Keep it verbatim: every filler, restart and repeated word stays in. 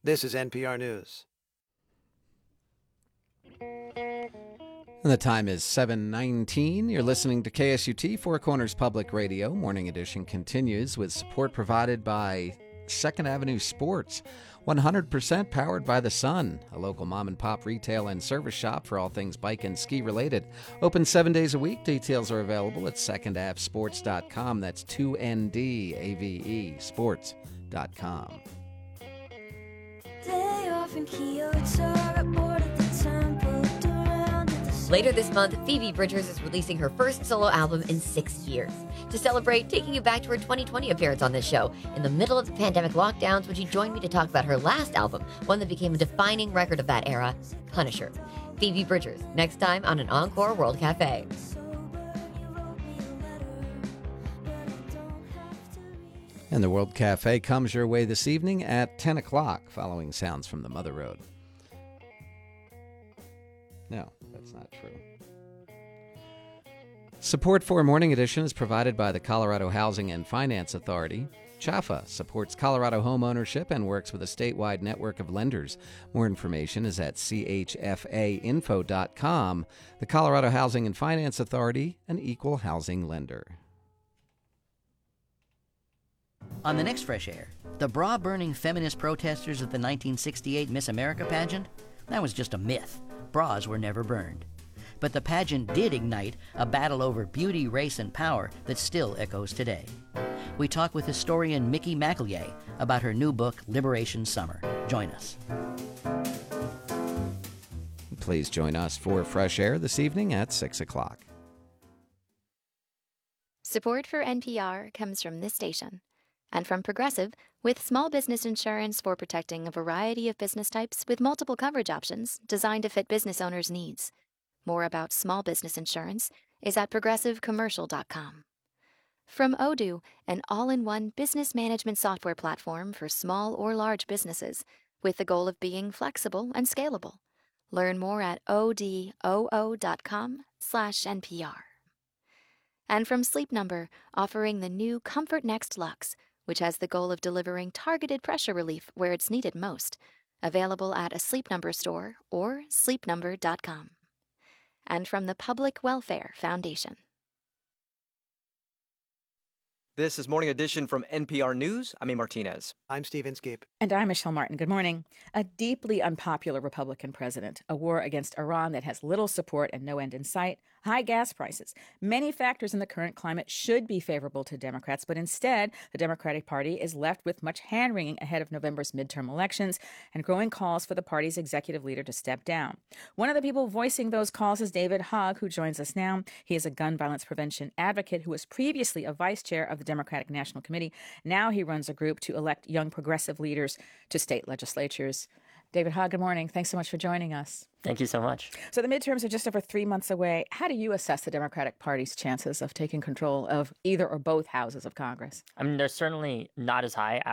This is N P R News. And the time is seven nineteen. You're listening to K S U T, Four Corners Public Radio. Morning Edition continues with support provided by Second Avenue Sports, one hundred percent powered by the sun, a local mom-and-pop retail and service shop for all things bike and ski related. Open seven days a week. Details are available at second av sports dot com. That's two N D A V E, sports dot com. Day off in Kyoto, report at the temple. Later this month, Phoebe Bridgers is releasing her first solo album in six years. To celebrate, taking you back to her twenty twenty appearance on this show. In the middle of the pandemic lockdowns, when she joined me to talk about her last album, one that became a defining record of that era, Punisher. Phoebe Bridgers, next time on an Encore World Cafe. And the World Cafe comes your way this evening at ten o'clock, following sounds from the Mother Road. No, that's not true. Support for Morning Edition is provided by the Colorado Housing and Finance Authority. C H A F A supports Colorado home ownership and works with a statewide network of lenders. More information is at c h f a info dot com. The Colorado Housing and Finance Authority, an equal housing lender. On the next Fresh Air, the bra-burning feminist protesters at the nineteen sixty-eight Miss America pageant, that was just a myth. Bras were never burned. But the pageant did ignite a battle over beauty, race, and power that still echoes today. We talk with historian Mickey McEllier about her new book, Liberation Summer. Join us. Please join us for Fresh Air this evening at six o'clock. Support for N P R comes from this station and from Progressive, with small business insurance for protecting a variety of business types with multiple coverage options designed to fit business owners' needs. More about small business insurance is at progressive commercial dot com. From Odoo, an all-in-one business management software platform for small or large businesses, with the goal of being flexible and scalable. Learn more at odoo dot com slash N P R. And from Sleep Number, offering the new Comfort Next Luxe, which has the goal of delivering targeted pressure relief where it's needed most. Available at a Sleep Number store or sleep number dot com. And from the Public Welfare Foundation. This is Morning Edition from N P R News. I'm A. Martinez. I'm Steve Inskeep. And I'm Michelle Martin. Good morning. A deeply unpopular Republican president, a war against Iran that has little support and no end in sight, high gas prices. Many factors in the current climate should be favorable to Democrats, but instead, the Democratic Party is left with much hand-wringing ahead of November's midterm elections and growing calls for the party's executive leader to step down. One of the people voicing those calls is David Hogg, who joins us now. He is a gun violence prevention advocate who was previously a vice chair of the Democratic National Committee. Now he runs a group to elect young progressive leaders to state legislatures. David Hogg, good morning. Thanks so much for joining us. Thank you so much. So the midterms are just over three months away. How do you assess the Democratic Party's chances of taking control of either or both houses of Congress? I mean, they're certainly not as high